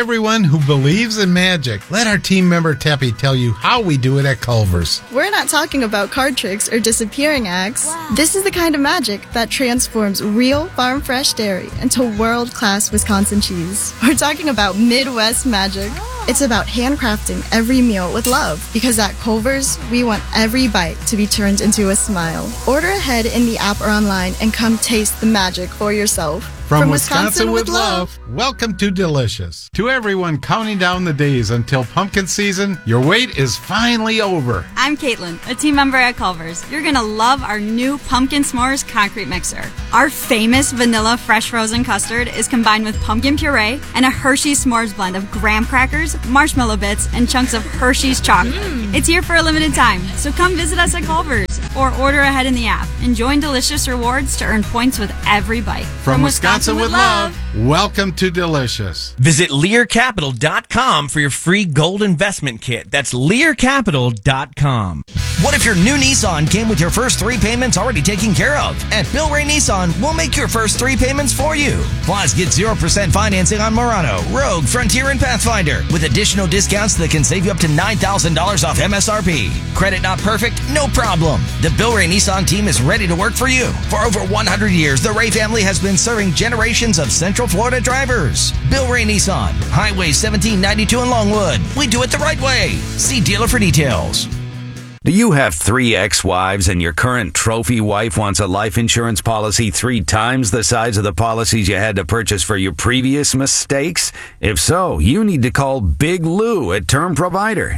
everyone who believes in magic. Let our team member Teppy tell you how we do it at Culver's. We're not talking about card tricks or disappearing acts. Wow. This is the kind of magic that transforms real farm-fresh dairy into world-class Wisconsin cheese. We're talking about Midwest magic. It's about handcrafting every meal with love, because at Culver's, we want every bite to be turned into a smile. Order ahead in the app or online and come taste the magic for yourself. From Wisconsin with love, welcome to Delicious. To everyone counting down the days until pumpkin season, your wait is finally over. I'm Caitlin, a team member at Culver's. You're going to love our new Pumpkin S'mores concrete mixer. Our famous vanilla fresh frozen custard is combined with pumpkin puree and a Hershey's S'mores blend of graham crackers, marshmallow bits, and chunks of Hershey's chocolate. It's here for a limited time, so come visit us at Culver's or order ahead in the app and join Delicious Rewards to earn points with every bite. From Wisconsin with love, welcome to Delicious. Visit LearCapital.com for your free gold investment kit. That's LearCapital.com. What if your new Nissan came with your first 3 payments already taken care of? At Bill Ray Nissan, we'll make your first 3 payments for you. Plus, get 0% financing on Murano, Rogue, Frontier, and Pathfinder, with additional discounts that can save you up to $9,000 off MSRP. Credit not perfect? No problem. The Bill Ray Nissan team is ready to work for you. For over 100 years, the Ray family has been serving generations of Central Florida drivers. Bill Ray Nissan, Highway 1792 in Longwood. We do it the right way. See dealer for details. Do you have 3 ex-wives and your current trophy wife wants a life insurance policy 3 times the size of the policies you had to purchase for your previous mistakes? If so, you need to call Big Lou at Term Provider,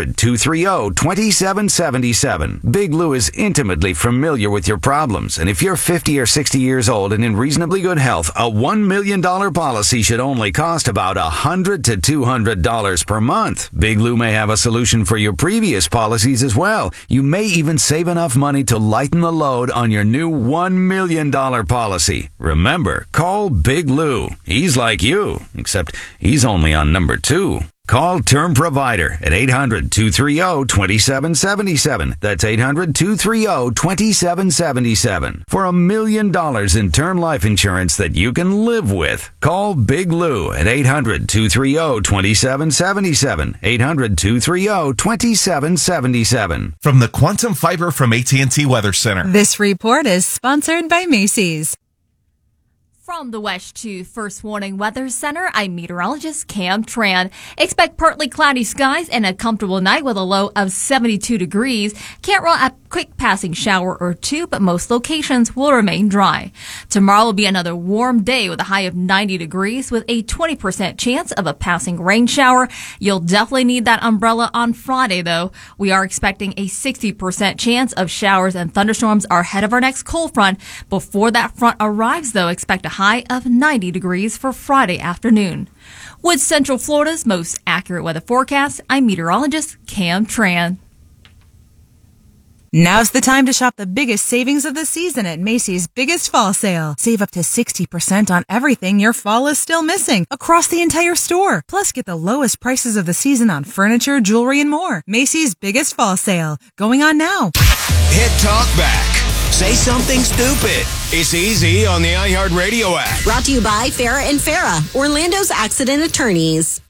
800-230-2777. Big Lou is intimately familiar with your problems, and if you're 50 or 60 years old and in reasonably good health, a $1 million policy should only cost about $100 to $200 per month. Big Lou may have a solution for your previous policies as well. You may even save enough money to lighten the load on your new $1 million policy. Remember, call Big Lou. He's like you, except he's only on number 2. Call Term Provider at 800-230-2777. That's 800-230-2777. For $1 million in term life insurance that you can live with. Call Big Lou at 800-230-2777. 800-230-2777. From the Quantum Fiber from AT&T Weather Center. This report is sponsored by Macy's. From the West 2 First Warning Weather Center, I'm meteorologist Cam Tran. Expect partly cloudy skies and a comfortable night with a low of 72 degrees. Can't rule a quick passing shower or 2, but most locations will remain dry. Tomorrow will be another warm day with a high of 90 degrees with a 20% chance of a passing rain shower. You'll definitely need that umbrella on Friday, though. We are expecting a 60% chance of showers and thunderstorms are ahead of our next cold front. Before that front arrives, though, expect a high of 90 degrees for Friday afternoon. With Central Florida's most accurate weather forecast, I'm meteorologist Cam Tran. Now's the time to shop the biggest savings of the season at Macy's biggest fall sale. Save up to 60% on everything your fall is still missing across the entire store. Plus, get the lowest prices of the season on furniture, jewelry, and more. Macy's biggest fall sale, going on now. Hit talk back. Say something stupid. It's easy on the iHeartRadio app. Brought to you by Farah and Farah, Orlando's accident attorneys.